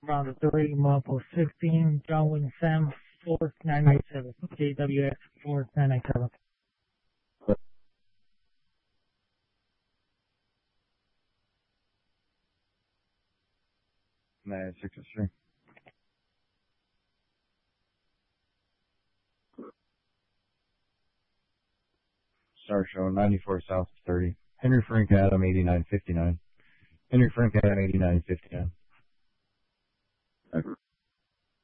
Round 3, Marple 16, John Wayne Sam 4997, JWX 4997. 963. Star Show 94 South 30. Henry Frank Adam 8959. Henry Frank Adam 8959.